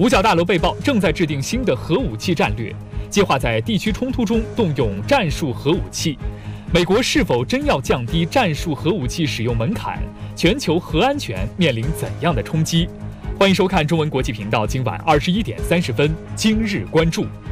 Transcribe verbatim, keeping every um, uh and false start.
五角大楼被曝正在制定新的核武器战略，计划在地区冲突中动用战术核武器。美国是否真要降低战术核武器使用门槛？全球核安全面临怎样的冲击？欢迎收看中文国际频道今晚二十一点三十分今日关注。